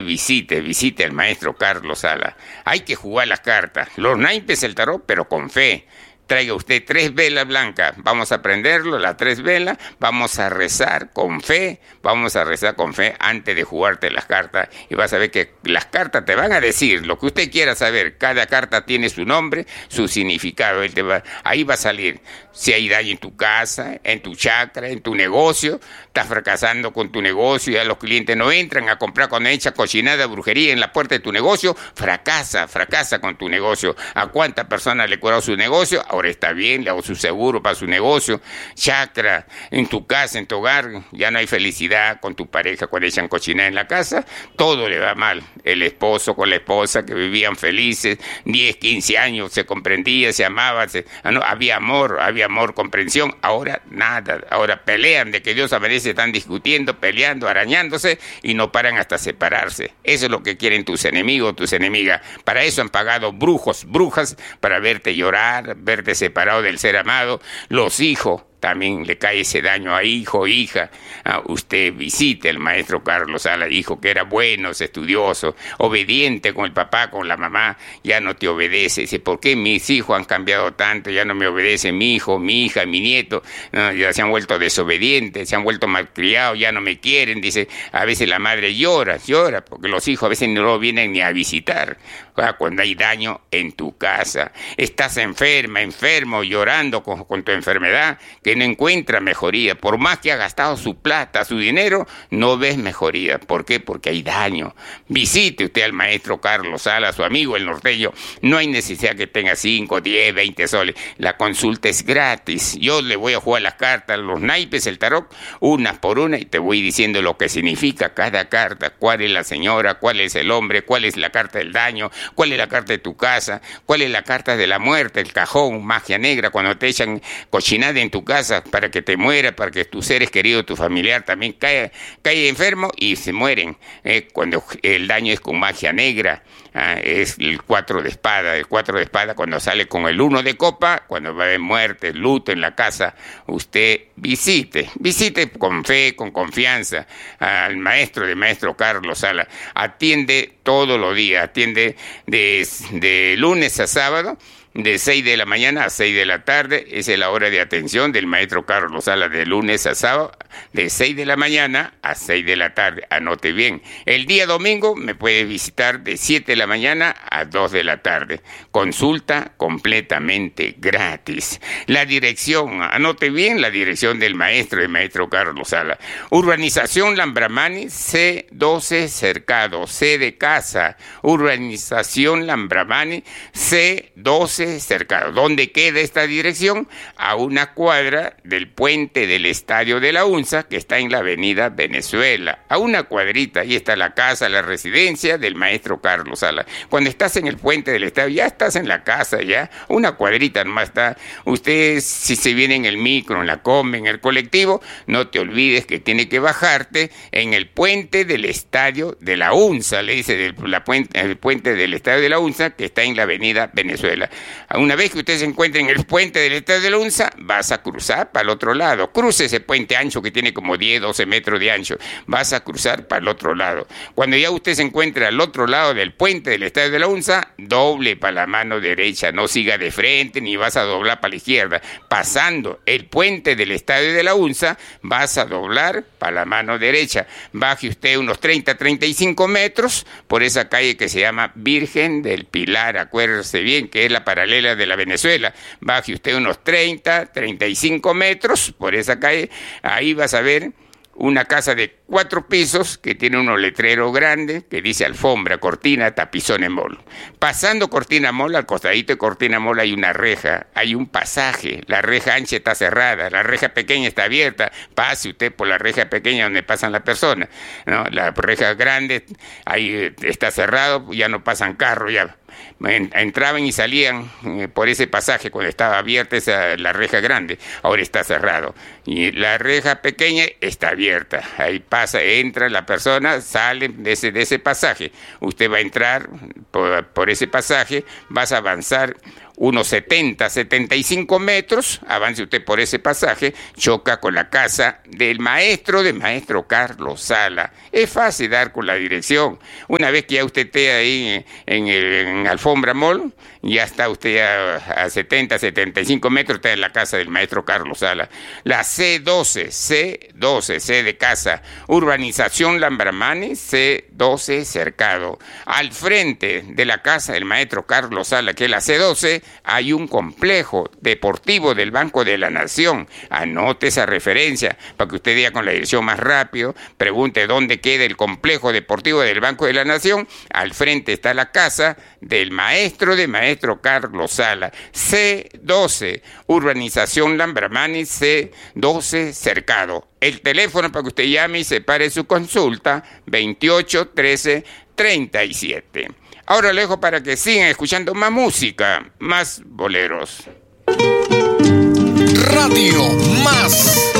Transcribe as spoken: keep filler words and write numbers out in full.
visite, visite al maestro Carlos Sala. Hay que jugar las cartas, los naipes, el tarot, pero con fe. Traiga usted tres velas blancas, vamos a prenderlo, las tres velas, vamos a rezar con fe, vamos a rezar con fe antes de jugarte las cartas, y vas a ver que las cartas te van a decir lo que usted quiera saber. Cada carta tiene su nombre, su significado. Él te va, ahí va a salir si hay daño en tu casa, en tu chakra, en tu negocio, estás fracasando con tu negocio, ya los clientes no entran a comprar con hecha cochinada, brujería en la puerta de tu negocio, fracasa, fracasa con tu negocio. ¿A cuántas personas le he curado su negocio? Ahora está bien, le hago su seguro para su negocio. Chakra, en tu casa, en tu hogar, ya no hay felicidad con tu pareja cuando echan cochinada en la casa, todo le va mal. El esposo con la esposa que vivían felices, diez, quince años, se comprendía, se amaba, se, no, había amor, había amor, comprensión. Ahora nada, ahora pelean, de que Dios amanece, están discutiendo, peleando, arañándose y no paran hasta separarse. Eso es lo que quieren tus enemigos, tus enemigas. Para eso han pagado brujos, brujas, para verte llorar, verte separado del ser amado. Los hijos, también le cae ese daño a hijo, hija. Ah, usted visite al maestro Carlos Sala, hijo que era bueno, estudioso, obediente con el papá, con la mamá, ya no te obedece. Dice, ¿por qué mis hijos han cambiado tanto? Ya no me obedece mi hijo, mi hija, mi nieto. No, ya se han vuelto desobedientes, se han vuelto malcriados, ya no me quieren. Dice, a veces la madre llora, llora, porque los hijos a veces no lo vienen ni a visitar. Ah, cuando hay daño en tu casa, estás enferma, enfermo, llorando con, con tu enfermedad, que no encuentra mejoría, por más que ha gastado su plata, su dinero, no ves mejoría. ¿Por qué? Porque hay daño. Visite usted al maestro Carlos Sala, su amigo el norteño. No hay necesidad que tenga cinco, diez, veinte soles. La consulta es gratis. Yo le voy a jugar las cartas, los naipes, el tarot, una por una, y te voy diciendo lo que significa cada carta, cuál es la señora, cuál es el hombre, cuál es la carta del daño, cuál es la carta de tu casa, cuál es la carta de la muerte, el cajón, magia negra, cuando te echan cochinada en tu casa para que te muera, para que tus seres queridos, tu familiar también caiga, caiga enfermo y se mueren. Eh, cuando el daño es con magia negra, ah, es el cuatro de espada. El cuatro de espada cuando sale con el uno de copa, cuando va a haber muerte, luto en la casa, usted visite, visite con fe, con confianza al maestro de maestro Carlos Sala. Atiende todos los días, atiende de, de lunes a sábado, de seis de la mañana a seis de la tarde. Esa es la hora de atención del maestro Carlos Sala, de lunes a sábado, de seis de la mañana a seis de la tarde. Anote bien, el día domingo me puede visitar de siete de la mañana a dos de la tarde. Consulta completamente gratis. La dirección, anote bien la dirección del maestro, el maestro Carlos Sala. Urbanización Lambramani, C doce Cercado, C de casa. Urbanización Lambramani, C doce Cercado. ¿Dónde queda esta dirección? A una cuadra del puente del Estadio de la UNSA, que está en la avenida Venezuela. A una cuadrita, ahí está la casa, la residencia del maestro Carlos Sala. Cuando estás en el puente del Estadio, ya estás en la casa, ya. Una cuadrita nomás está. Usted, si se viene en el micro, en la come, en el colectivo, no te olvides que tiene que bajarte en el puente del Estadio de la UNSA, le dice, del, la puente, el puente del Estadio de la UNSA, que está en la avenida Venezuela. Una vez que usted se encuentre en el puente del Estadio de la UNSA, vas a cruzar para el otro lado. Cruce ese puente ancho que tiene como diez, doce metros de ancho. Vas a cruzar para el otro lado. Cuando ya usted se encuentre al otro lado del puente del Estadio de la UNSA, doble para la mano derecha. No siga de frente ni vas a doblar para la izquierda. Pasando el puente del Estadio de la UNSA, vas a doblar para la mano derecha. Baje usted unos treinta, treinta y cinco metros por esa calle que se llama Virgen del Pilar. Acuérdese bien que es la paralela de la Venezuela. Baje usted unos treinta, treinta y cinco metros por esa calle. Ahí vas a ver una casa de cuatro pisos que tiene unos letreros grandes que dice alfombra, cortina, tapizones mall. Pasando cortina mall, al costadito de cortina mall hay una reja, hay un pasaje. La reja ancha está cerrada, la reja pequeña está abierta. Pase usted por la reja pequeña donde pasan las personas, ¿no? La reja grande ahí está cerrado, ya no pasan carros, ya entraban y salían eh, por ese pasaje cuando estaba abierta esa, la reja grande. Ahora está cerrado y la reja pequeña está abierta. Ahí pasa, entra la persona, sale de ese, de ese pasaje. Usted va a entrar por, por ese pasaje, vas a avanzar unos setenta, setenta y cinco metros, avance usted por ese pasaje, choca con la casa del maestro de maestro Carlos Sala. Es fácil dar con la dirección. Una vez que ya usted esté ahí en, el, en Alfombra Mall, ya está usted a, a setenta, setenta y cinco metros, está en la casa del maestro Carlos Sala. La C doce, C doce, C de casa, urbanización Lambramani, C doce Cercado. Al frente de la casa del maestro Carlos Sala, que es la C doce, hay un complejo deportivo del Banco de la Nación. Anote esa referencia para que usted diga con la dirección más rápido, pregunte dónde queda el complejo deportivo del Banco de la Nación. Al frente está la casa del maestro de maestro Carlos Sala, C doce, urbanización Lambramani, C doce Cercado. El teléfono para que usted llame y separe su consulta, veintiocho, trece, treinta y siete. Ahora le dejo para que sigan escuchando más música, más boleros. Radio Más.